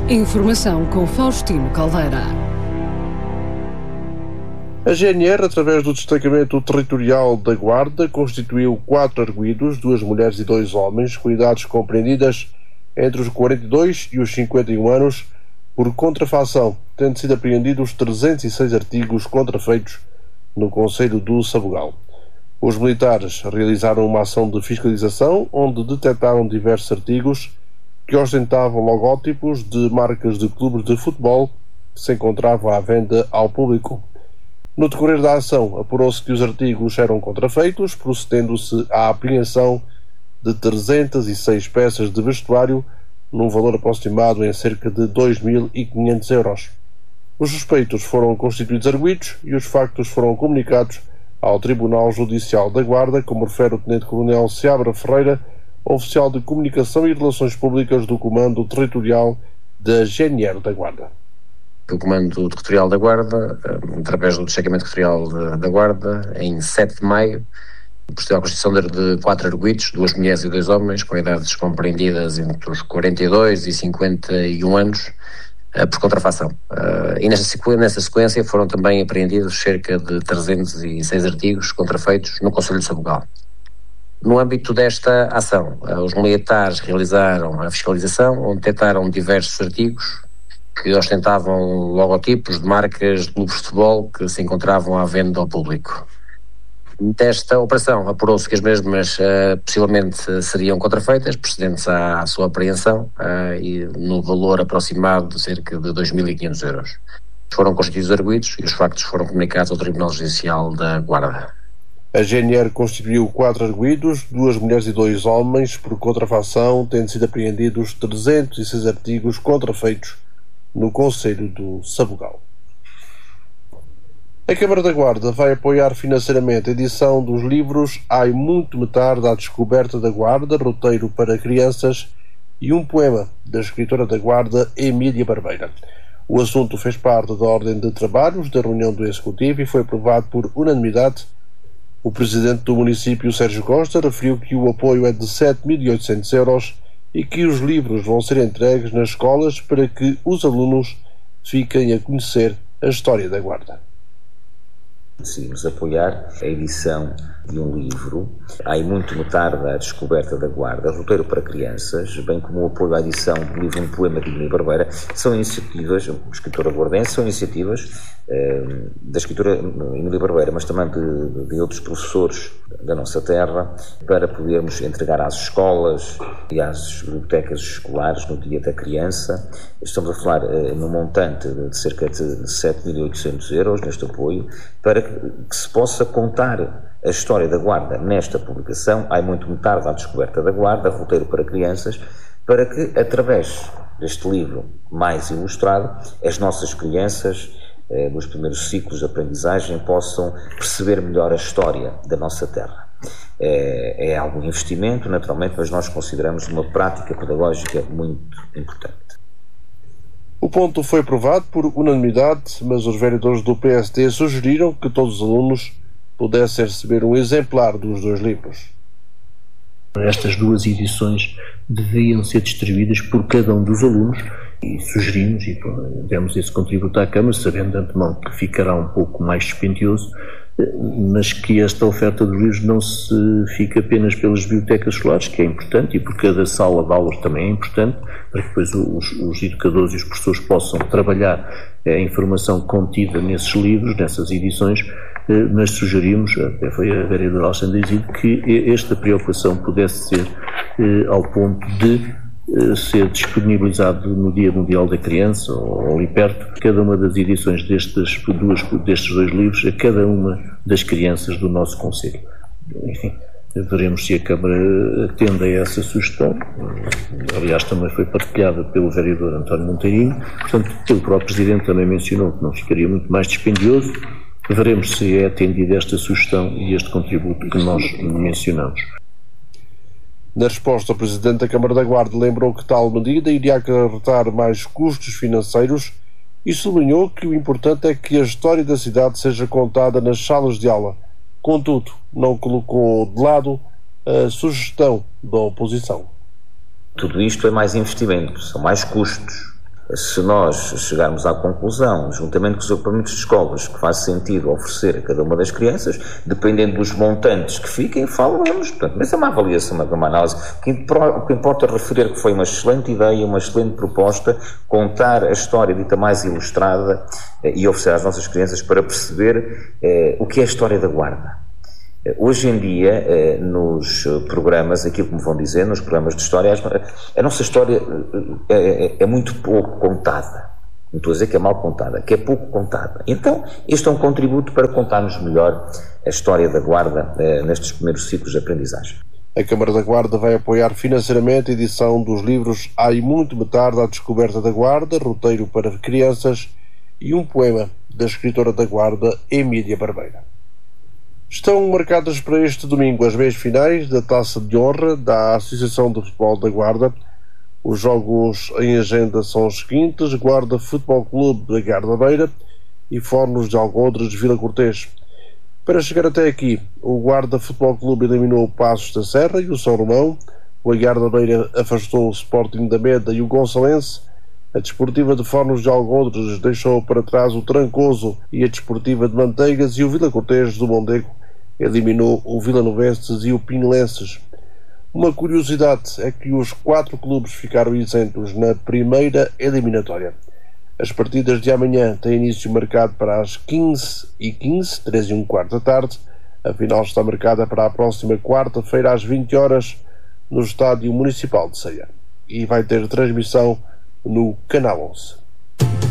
Informação com Faustino Caldeira. A GNR, através do Destacamento Territorial da Guarda, constituiu 4 arguidos, 2 mulheres e 2 homens, com idades compreendidas entre os 42 e os 51 anos, por contrafação, tendo sido apreendidos 306 artigos contrafeitos no concelho do Sabugal. Os militares realizaram uma ação de fiscalização, onde detectaram diversos artigos que ostentavam logótipos de marcas de clubes de futebol que se encontravam à venda ao público. No decorrer da ação, apurou-se que os artigos eram contrafeitos, procedendo-se à apreensão de 306 peças de vestuário, num valor aproximado em cerca de 2.500 euros. Os suspeitos foram constituídos arguidos e os factos foram comunicados ao Tribunal Judicial da Guarda, como refere o Tenente-Coronel Seabra Ferreira, oficial de Comunicação e Relações Públicas do Comando Territorial da GNR da Guarda. O Comando Territorial da Guarda, através do Destacamento Territorial da Guarda, em 7 de maio, procedeu à constituição de 4 arguidos, 2 mulheres e 2 homens, com idades compreendidas entre os 42 e 51 anos, por contrafação. E nessa sequência foram também apreendidos cerca de 306 artigos contrafeitos no concelho de Sabugal. No âmbito desta ação, os militares realizaram a fiscalização, onde detectaram diversos artigos que ostentavam logotipos de marcas de clubes de futebol que se encontravam à venda ao público. Desta operação, apurou-se que as mesmas possivelmente seriam contrafeitas, procedentes à sua apreensão, e no valor aproximado de cerca de 2.500 euros. Foram constituídos arguidos e os factos foram comunicados ao Tribunal Judicial da Guarda. A GNR constituiu 4 arguidos, 2 mulheres e 2 homens, por contrafação, tendo sido apreendidos 306 artigos contrafeitos no concelho do Sabugal. A Câmara da Guarda vai apoiar financeiramente a edição dos livros Ai Muito Me Tarde à Descoberta da Guarda, roteiro para crianças, e um poema da escritora da Guarda, Emília Barbeira. O assunto fez parte da ordem de trabalhos da reunião do Executivo e foi aprovado por unanimidade. O presidente do município, Sérgio Costa, referiu que o apoio é de 7.800 euros e que os livros vão ser entregues nas escolas para que os alunos fiquem a conhecer a história da Guarda. Decidimos apoiar a edição de um livro, Ai Muito Me Tarde à Descoberta da Guarda, roteiro para crianças, bem como o apoio à edição do livro Um Poema de Emília Barbeira. São iniciativas, escritora guardense, são iniciativas da escritora Emília Barbeira, mas também de outros professores da nossa terra, para podermos entregar às escolas e às bibliotecas escolares no Dia da Criança. Estamos a falar num montante de cerca de 7.800 euros neste apoio, para que se possa contar a história da Guarda nesta publicação, Ai Muito Me Tarde à Descoberta da Guarda, roteiro para crianças, para que, através deste livro mais ilustrado, as nossas crianças, nos primeiros ciclos de aprendizagem, possam perceber melhor a história da nossa terra. É algum investimento, naturalmente, mas nós consideramos uma prática pedagógica muito importante. O ponto foi aprovado por unanimidade, mas os vereadores do PSD sugeriram que todos os alunos pudessem receber um exemplar dos 2 livros. Estas 2 edições deviam ser distribuídas por cada um dos alunos e sugerimos e demos esse contributo à Câmara, sabendo de antemão que ficará um pouco mais dispendioso, mas que esta oferta de livros não se fica apenas pelas bibliotecas escolares, que é importante, e por cada sala de aulas também é importante, para que depois os educadores e os professores possam trabalhar a informação contida nesses livros, nessas edições, mas sugerimos, até foi a vereadora Alexandra Isidro, que esta preocupação pudesse ser ao ponto de ser disponibilizado no Dia Mundial da Criança, ou ali perto, cada uma das edições destes 2 livros a cada uma das crianças do nosso concelho. Enfim, veremos se a Câmara atende a essa sugestão. Aliás, também foi partilhada pelo vereador António Monteirinho, portanto, pelo próprio Presidente também mencionou que não ficaria muito mais dispendioso. Veremos se é atendida esta sugestão e este contributo que nós mencionamos. Na resposta, o Presidente da Câmara da Guarda lembrou que tal medida iria acarretar mais custos financeiros e sublinhou que o importante é que a história da cidade seja contada nas salas de aula. Contudo, não colocou de lado a sugestão da oposição. Tudo isto é mais investimento, são mais custos. Se nós chegarmos à conclusão, juntamente com os agrupamentos de escolas, que faz sentido oferecer a cada uma das crianças, dependendo dos montantes que fiquem, falamos. Portanto, mas é uma avaliação, uma análise. O que importa é referir que foi uma excelente ideia, uma excelente proposta, contar a história dita mais ilustrada e oferecer às nossas crianças para perceber o que é a história da Guarda. Hoje em dia, nos programas, aquilo que me vão dizer, nos programas de história, a nossa história é muito pouco contada. Não estou a dizer que é mal contada, que é pouco contada. Então, este é um contributo para contarmos melhor a história da Guarda nestes primeiros ciclos de aprendizagem. A Câmara da Guarda vai apoiar financeiramente a edição dos livros Há e Muito Me Tarde, A Descoberta da Guarda, roteiro para crianças, e um poema da escritora da Guarda, Emília Barbeira. Estão marcadas para este domingo as meias finais da Taça de Honra da Associação de Futebol da Guarda. Os jogos em agenda são os seguintes: Guarda Futebol Clube da Garda-Beira e Fornos de Algodres de Vila Cortês. Para chegar até aqui, o Guarda Futebol Clube eliminou o Passos da Serra e o São Romão, o Garda-Beira afastou o Sporting da Meda e o Gonçalense, a Desportiva de Fornos de Algodres deixou para trás o Trancoso e a Desportiva de Manteigas, e o Vila Cortês do Mondego eliminou o Vilanovenses e o Pinelenses. Uma curiosidade é que os 4 clubes ficaram isentos na primeira eliminatória. As partidas de amanhã têm início marcado para as 15h15, 3h15 da tarde. A final está marcada para a próxima quarta-feira às 20 horas no Estádio Municipal de Ceia e vai ter transmissão no Canal 11.